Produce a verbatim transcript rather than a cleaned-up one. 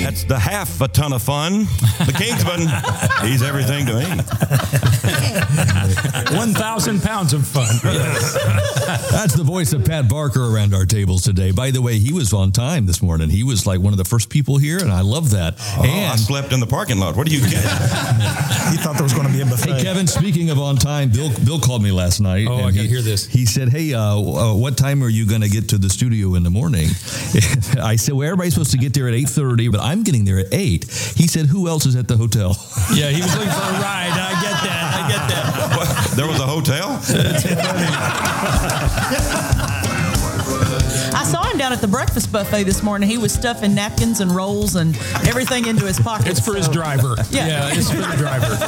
That's the half a ton of fun. The Kingsman, he's everything to me. one thousand pounds of fun. That's the voice of Pat Barker around our tables today. By the way, he was on time this morning. He was like one of the first people here, and I love that. Oh, and I slept in the parking lot. What do you get? He thought there was going to be a buffet. Hey, Kevin, speaking of on time, Bill Bill called me last night. Oh, and I got to he, hear this. He said, hey, uh, uh, what time are you going to get to the studio in the morning? I said, well, everybody's supposed to get there at eight thirty, but I'm getting there at eight. He said, who else is at the hotel? Yeah, he was looking for a ride. I get that. I get that. What? There was a hotel? I saw him down at the breakfast buffet this morning. He was stuffing napkins and rolls and everything into his pockets. It's for his driver. Yeah. yeah, it's for the driver.